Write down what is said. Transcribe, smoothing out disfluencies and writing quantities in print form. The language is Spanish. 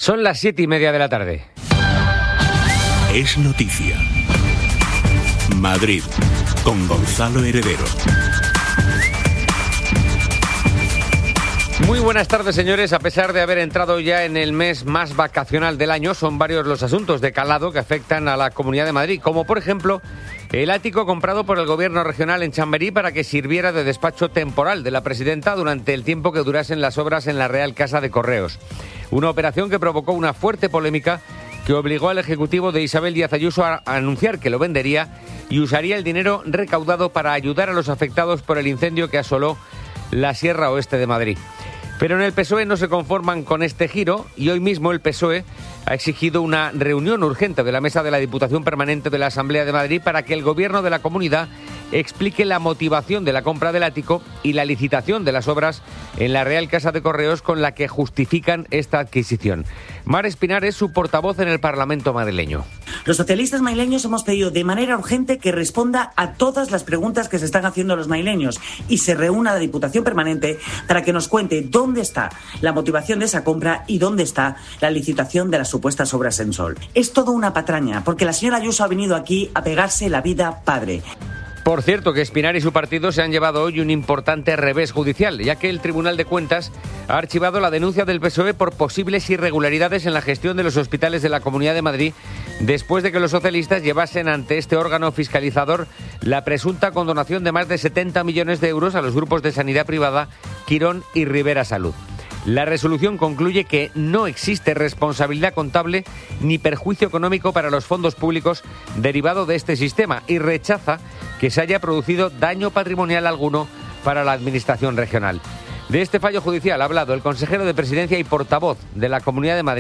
Son las 7:30 de la tarde. Es noticia. Madrid, con Gonzalo Heredero. Muy buenas tardes, señores. A pesar de haber entrado ya en el mes más vacacional del año, son varios los asuntos de calado que afectan a la Comunidad de Madrid, como por ejemplo el ático comprado por el Gobierno regional en Chamberí para que sirviera de despacho temporal de la presidenta durante el tiempo que durasen las obras en la Real Casa de Correos. Una operación que provocó una fuerte polémica que obligó al Ejecutivo de Isabel Díaz Ayuso a anunciar que lo vendería y usaría el dinero recaudado para ayudar a los afectados por el incendio que asoló la Sierra Oeste de Madrid. Pero en el PSOE no se conforman con este giro y hoy mismo el PSOE ha exigido una reunión urgente de la mesa de la Diputación Permanente de la Asamblea de Madrid para que el Gobierno de la comunidad explique la motivación de la compra del ático y la licitación de las obras en la Real Casa de Correos con la que justifican esta adquisición. Mar Espinar es su portavoz en el Parlamento madrileño. Los socialistas madrileños hemos pedido de manera urgente que responda a todas las preguntas que se están haciendo los madrileños y se reúna la Diputación Permanente para que nos cuente dónde está la motivación de esa compra y dónde está la licitación de las supuestas obras en Sol. Es todo una patraña, porque la señora Ayuso ha venido aquí a pegarse la vida padre. Por cierto, que Espinar y su partido se han llevado hoy un importante revés judicial, ya que el Tribunal de Cuentas ha archivado la denuncia del PSOE por posibles irregularidades en la gestión de los hospitales de la Comunidad de Madrid, después de que los socialistas llevasen ante este órgano fiscalizador la presunta condonación de más de 70 millones de euros a los grupos de sanidad privada Quirón y Rivera Salud. La resolución concluye que no existe responsabilidad contable ni perjuicio económico para los fondos públicos derivado de este sistema y rechaza que se haya producido daño patrimonial alguno para la Administración regional. De este fallo judicial ha hablado el consejero de Presidencia y portavoz de la Comunidad de Madrid,